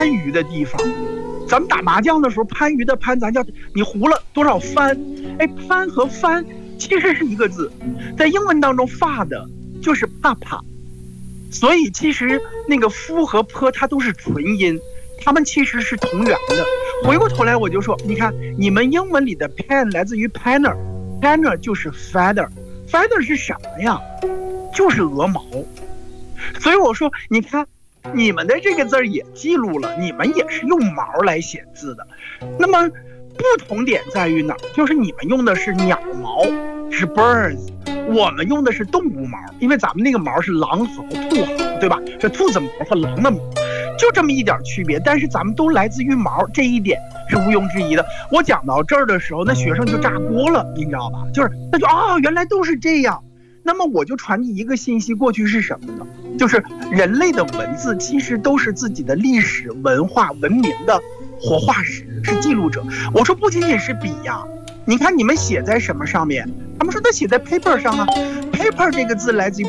番禺的地方。咱们打麻将的时候，番禺的番，咱叫你胡了多少番？哎，番和番其实是一个字，在英文当中发的就是怕怕，所以其实那个夫和坡它都是纯音，它们其实是同源的。回过头来我就说，你看你们英文里的 pen 来自于 panner 就是 feather 是什么呀？就是鹅毛。所以我说，你看你们的这个字儿也记录了，你们也是用毛来写字的。那么不同点在于哪儿？就是你们用的是鸟毛，是 birds， 我们用的是动物毛，因为咱们那个毛是狼毫、兔毫，对吧？这兔子毛和狼的毛，就这么一点区别。但是咱们都来自于毛，这一点是毋庸置疑的。我讲到这儿的时候，那学生就炸锅了，你知道吧？就是他就原来都是这样。那么我就传递一个信息，过去是什么呢？就是人类的文字其实都是自己的历史、文化、文明的活化石，是记录者。我说不仅仅是笔呀，你看你们写在什么上面？他们说他写在 paper 上啊。paper 这个字来自于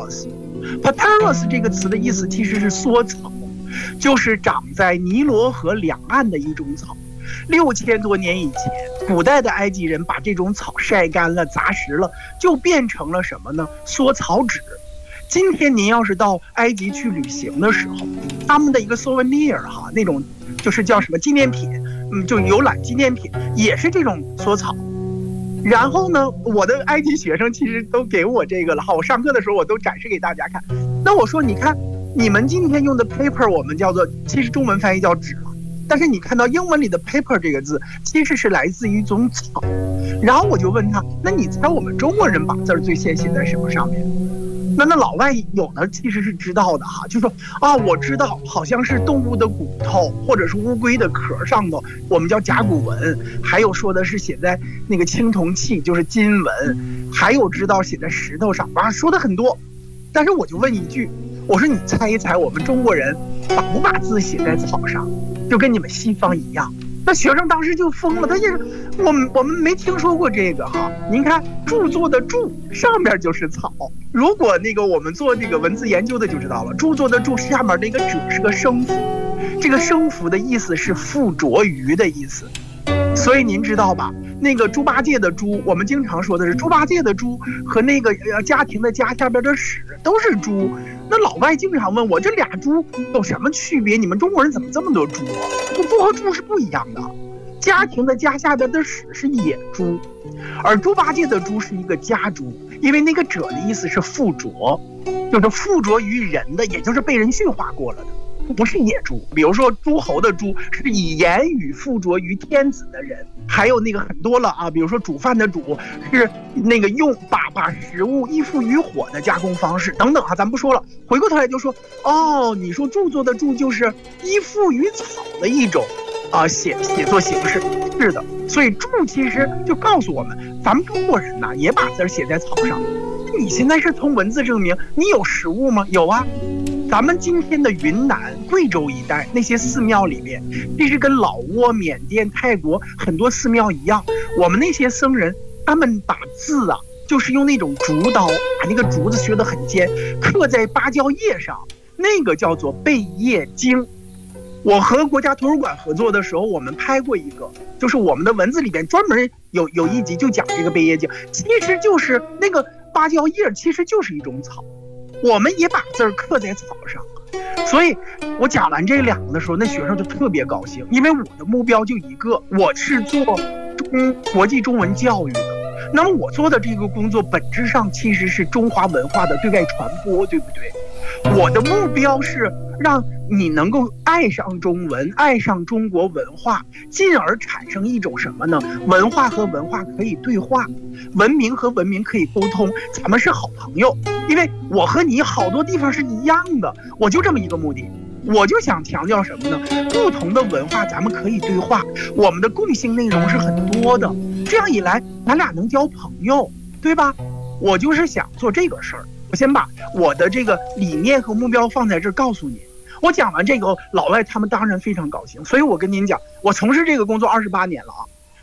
papyrus 这个词的意思其实是缩草，就是长在尼罗河两岸的一种草。6000多年以前，古代的埃及人把这种草晒干了、砸实了，就变成了什么呢？缩草纸。今天您要是到埃及去旅行的时候，他们的一个 souvenir 哈，那种就是叫什么纪念品，就游览纪念品，也是这种缩草。然后呢，我的埃及学生其实都给我这个了哈，我上课的时候我都展示给大家看。那我说，你看你们今天用的 paper， 我们叫做，其实中文翻译叫纸了。但是你看到英文里的 paper 这个字，其实是来自于一种草。然后我就问他，那你猜我们中国人把字儿最先写在什么上面？那老外有的其实是知道的哈，就说我知道，好像是动物的骨头或者是乌龟的壳上头，我们叫甲骨文，还有说的是写在那个青铜器，就是金文，还有知道写在石头上，说的很多。但是我就问一句，我说你猜一猜，我们中国人不把字写在草上，就跟你们西方一样？那学生当时就疯了，他也是我们没听说过这个哈。您看著作的著上面就是草，如果那个我们做这个文字研究的就知道了，著作的著下面那个者是个声符，这个声符的意思是附着于的意思。所以您知道吧，那个猪八戒的猪，我们经常说的是猪八戒的猪，和那个家庭的家下边的史都是猪。那老外经常问我，这俩猪有什么区别？你们中国人怎么这么多猪啊？猪和猪是不一样的。家庭的家下边的史是野猪，而猪八戒的猪是一个家猪，因为那个者的意思是附着，就是附着于人的，也就是被人驯化过了的。不是野猪，比如说诸侯的诸是以言语附着于天子的人，还有那个很多了啊，比如说煮饭的煮是那个用把食物依附于火的加工方式等等啊，咱不说了。回过头来就说，你说著作的著就是依附于草的一种写作形式，是的。所以著其实就告诉我们，咱们中国人呢也把字写在草上。你现在是从文字证明你有实物吗？有啊。咱们今天的云南、贵州一带那些寺庙里面，其实跟老挝、缅甸、泰国很多寺庙一样，我们那些僧人他们把字就是用那种竹刀，把那个竹子削得很尖，刻在芭蕉叶上，那个叫做贝叶经。我和国家图书馆合作的时候，我们拍过一个，就是我们的文字里边专门有一集就讲这个贝叶经，其实就是那个芭蕉叶，其实就是一种草。我们也把字儿刻在草上，所以我讲完这两个的时候，那学生就特别高兴，因为我的目标就一个，我是做国际中文教育的。那么我做的这个工作本质上其实是中华文化的对外传播，对不对？我的目标是让你能够爱上中文，爱上中国文化，进而产生一种什么呢？文化和文化可以对话，文明和文明可以沟通，咱们是好朋友。因为我和你好多地方是一样的，我就这么一个目的。我就想强调什么呢？不同的文化咱们可以对话，我们的共性内容是很多的，这样一来咱俩能交朋友，对吧？我就是想做这个事儿。我先把我的这个理念和目标放在这儿告诉你。我讲完这个，老外他们当然非常高兴。所以我跟您讲，我从事这个工作28年了啊。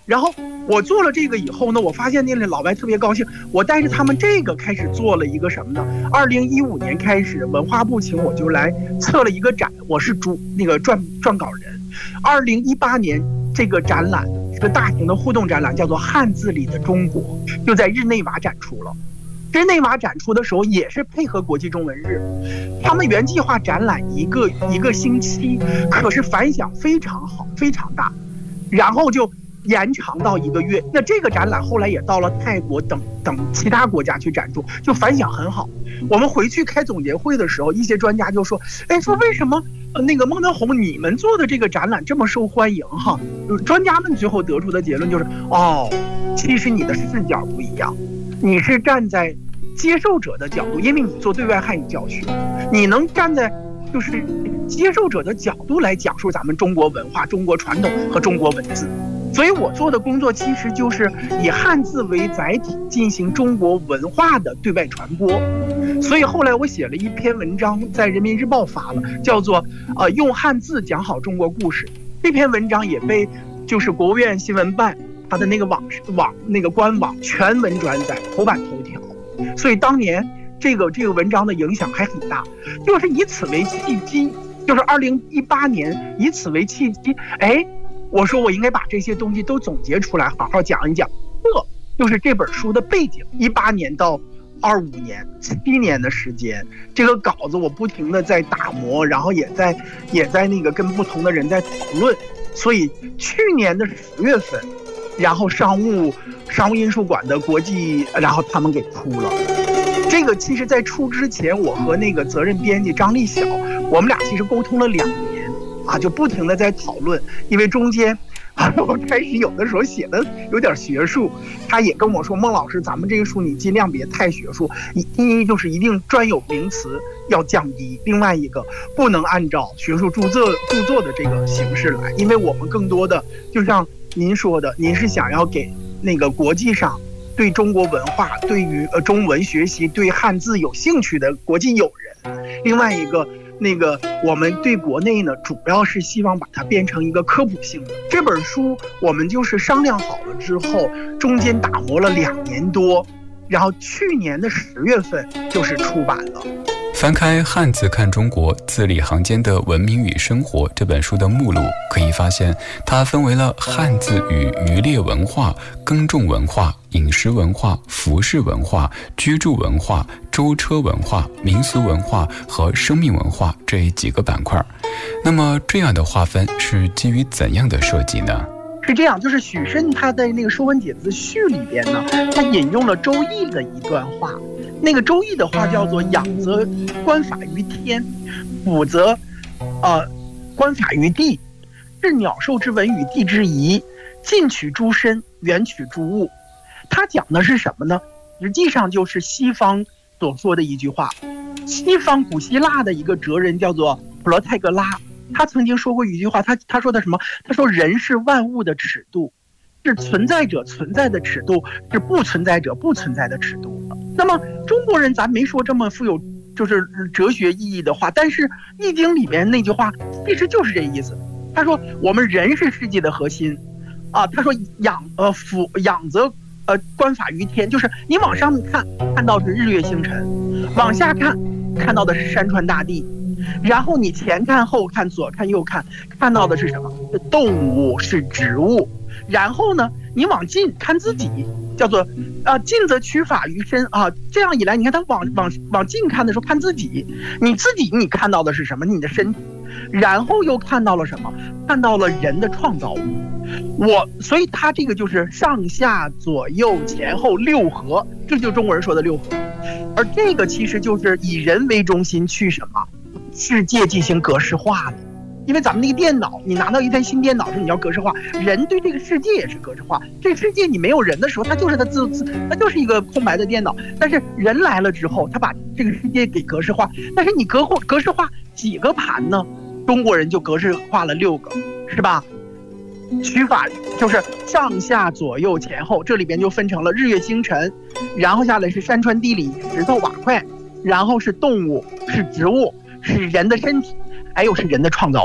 然后我做了这个以后呢，我发现那里老外特别高兴，我带着他们这个开始做了一个什么呢？2015年开始，文化部请我就来策了一个展，我是撰稿人。2018年这个展览是个大型的互动展览，叫做《汉字里的中国》，就在日内瓦展出了。日内瓦展出的时候也是配合国际中文日，他们原计划展览一个星期，可是反响非常好，非常大，然后就延长到1个月。那这个展览后来也到了泰国等其他国家去展出，就反响很好。我们回去开总结会的时候，一些专家就说，说为什么那个孟德红你们做的这个展览这么受欢迎哈？专家们最后得出的结论就是，其实你的视角不一样，你是站在接受者的角度，因为你做对外汉语教学，你能站在就是接受者的角度来讲述咱们中国文化、中国传统和中国文字。所以我做的工作其实就是以汉字为载体进行中国文化的对外传播。所以后来我写了一篇文章，在人民日报发了，叫做用汉字讲好中国故事。这篇文章也被就是国务院新闻办它的那个那个官网全文转载，头版头条。所以当年这个文章的影响还很大，就是以此为契机，就是2018年以此为契机，我说我应该把这些东西都总结出来，好好讲一讲。这就是这本书的背景。18年到25年，7年的时间，这个稿子我不停的在打磨，然后也在那个跟不同的人在讨论。所以去年的10月份，然后商务印书馆的国际，然后他们给出了。这个其实在出之前，我和那个责任编辑张立晓，我们俩其实沟通了2年啊，就不停的在讨论。因为中间我开始有的时候写的有点学术，他也跟我说，孟老师，咱们这个书你尽量别太学术，第一就是一定专有名词要降低，另外一个不能按照学术著作的这个形式来，因为我们更多的就像您说的，您是想要给那个国际上对中国文化、对于中文学习、对汉字有兴趣的国际友人。另外一个，那个我们对国内呢，主要是希望把它变成一个科普性的。这本书我们就是商量好了之后，中间打磨了2年多，然后去年的10月份就是出版了。 翻开《汉字看中国：字里行间的文明与生活》这本书的目录，可以发现它分为了汉字与渔猎文化、耕种文化、饮食文化、服饰文化、居住文化、舟车文化、民俗文化和生命文化这几个板块。那么这样的划分是基于怎样的设计呢？ 是这样，就是许慎他在那个《说文解字序》里边呢，他引用了周易的一段话。那个周易的话叫做养则观法于天，俯则观法于地，视鸟兽之文与地之宜，近取诸身，远取诸物。他讲的是什么呢？实际上就是西方所说的一句话。西方古希腊的一个哲人叫做普罗泰戈拉，他曾经说过一句话，他说的什么？他说人是万物的尺度，是存在者存在的尺度，是不存在者不存在的尺度。那么中国人咱没说这么富有就是哲学意义的话，但是《易经》里面那句话其实就是这意思。他说我们人是世界的核心啊。他说养则观法于天，就是你往上看到是日月星辰，往下看到的是山川大地，然后你前看后看左看右看到的是什么？是动物，是植物。然后呢，你往近看自己，叫做近则取法于身啊。这样一来，你看他往近看的时候看自己，你自己你看到的是什么？你的身体。然后又看到了什么？看到了人的创造物。所以他这个就是上下左右前后6合，这就是中国人说的6合。而这个其实就是以人为中心去什么？世界进行格式化的。因为咱们那个电脑，你拿到一台新电脑时，你要格式化，人对这个世界也是格式化。这个世界你没有人的时候，它就是它就是一个空白的电脑。但是人来了之后，他把这个世界给格式化。但是你格式化几个盘呢？中国人就格式化了6个，是吧？取法就是上下左右前后，这里边就分成了日月星辰，然后下来是山川地理、石头瓦块，然后是动物，是植物，是人的身体，还有是人的创造物。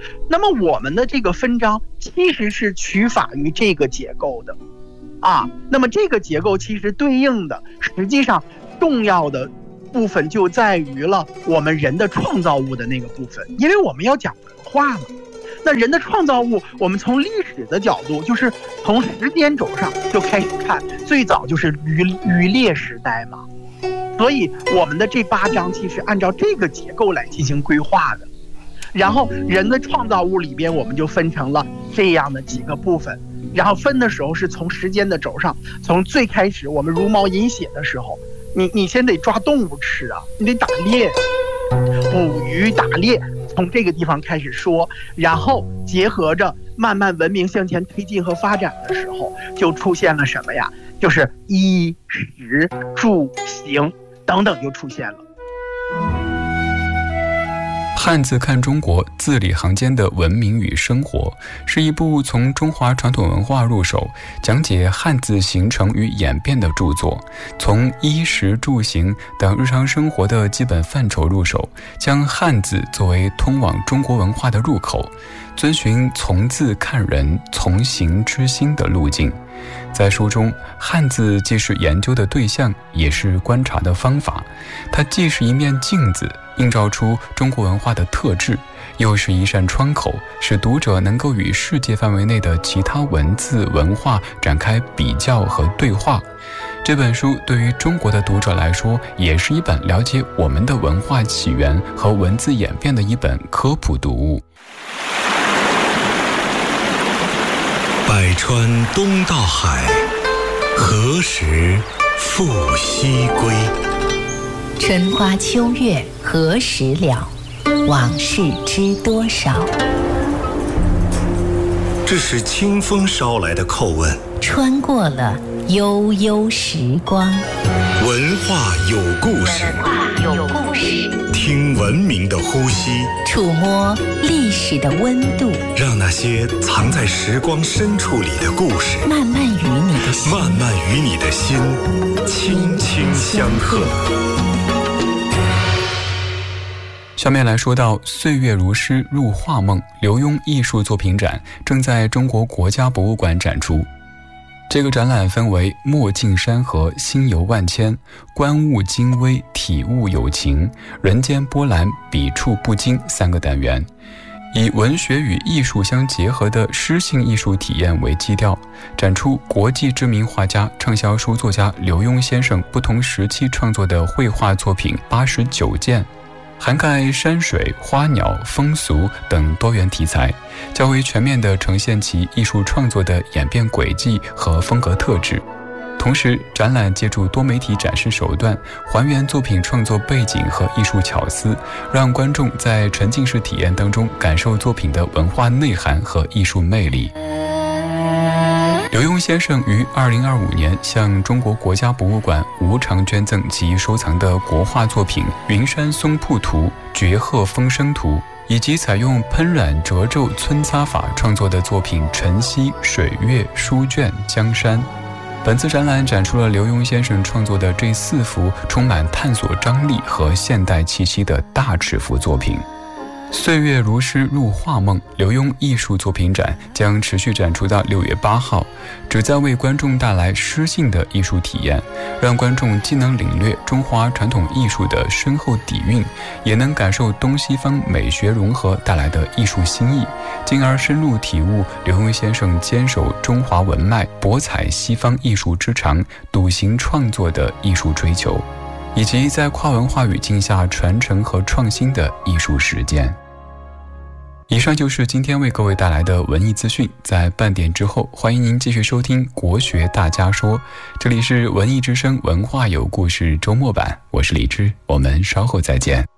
那么我们的这个分章其实是取法于这个结构的啊。那么这个结构其实对应的，实际上重要的部分就在于了我们人的创造物的那个部分，因为我们要讲文化嘛。那人的创造物，我们从历史的角度，就是从时间轴上就开始看，最早就是渔猎时代嘛。所以我们的这8章其实按照这个结构来进行规划的。然后人的创造物里边，我们就分成了这样的几个部分。然后分的时候是从时间的轴上，从最开始我们茹毛饮血的时候，你先得抓动物吃啊，你得打猎、捕鱼、打猎，从这个地方开始说，然后结合着慢慢文明向前推进和发展的时候，就出现了什么呀？就是衣食住行等等就出现了。 汉字看中国，字里行间的文明与生活，是一部从中华传统文化入手，讲解汉字形成与演变的著作。从衣食住行等日常生活的基本范畴入手，将汉字作为通往中国文化的入口，遵循从字看人、从形知心的路径。在书中，汉字既是研究的对象，也是观察的方法。它既是一面镜子，映照出中国文化的特质，又是一扇窗口，使读者能够与世界范围内的其他文字文化展开比较和对话。这本书对于中国的读者来说，也是一本了解我们的文化起源和文字演变的一本科普读物。 百川东到海，何时复西归？ 春花秋月何时了？往事知多少？ 这是清风捎来的叩问。 穿过了悠悠时光， 文化有故事，听文明的呼吸， 触摸历史的温度， 让那些藏在时光深处里的故事， 慢慢与你的心轻轻相和。 下面来说到岁月如诗入画梦刘墉艺术作品展正在中国国家博物馆展出。这个展览分为墨镜山河心游万千、观物精微体悟有情、人间波澜笔触不惊3个单元，以文学与艺术相结合的诗性艺术体验为基调，展出国际知名画家、畅销书作家刘墉先生不同时期创作的绘画作品89件，涵盖山水、花鸟、风俗等多元题材，较为全面地呈现其艺术创作的演变轨迹和风格特质。同时，展览借助多媒体展示手段，还原作品创作背景和艺术巧思，让观众在沉浸式体验当中感受作品的文化内涵和艺术魅力。刘墉先生于2025年向中国国家博物馆无偿捐赠其收藏的国画作品《云山松瀑图》《绝壑风声图》，以及采用喷染褶皱皴擦法创作的作品《晨曦》《水月》《书卷》《江山》。本次展览展出了刘墉先生创作的这4幅充满探索张力和现代气息的大尺幅作品。岁月如诗入画梦刘墉艺术作品展将持续展出到6月8号，旨在为观众带来诗性的艺术体验，让观众既能领略中华传统艺术的深厚底蕴，也能感受东西方美学融合带来的艺术新意，进而深入体悟刘墉先生坚守中华文脉、博采西方艺术之长、笃行创作的艺术追求，以及在跨文化语境下传承和创新的艺术实践。以上就是今天为各位带来的文艺资讯，在半点之后，欢迎您继续收听国学大家说，这里是文艺之声文化有故事周末版，我是李志，我们稍后再见。